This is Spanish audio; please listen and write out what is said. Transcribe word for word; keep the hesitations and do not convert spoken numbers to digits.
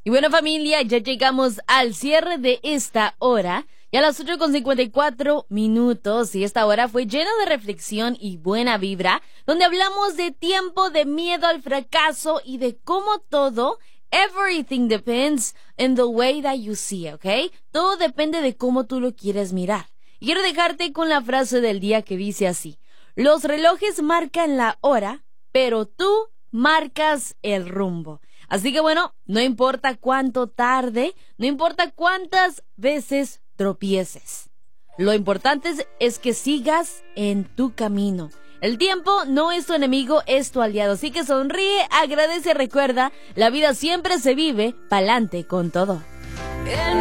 Y bueno, familia, ya llegamos al cierre de esta hora. Y a las ocho con cincuenta y cuatro minutos, y esta hora fue llena de reflexión y buena vibra, donde hablamos de tiempo, de miedo al fracaso y de cómo todo, everything depends in the way that you see, ¿ok? Todo depende de cómo tú lo quieres mirar. Y quiero dejarte con la frase del día que dice así: los relojes marcan la hora, pero tú marcas el rumbo. Así que bueno, no importa cuánto tarde, no importa cuántas veces tropieces. Lo importante es, es que sigas en tu camino. El tiempo no es tu enemigo, es tu aliado. Así que sonríe, agradece, recuerda, la vida siempre se vive pa'lante con todo.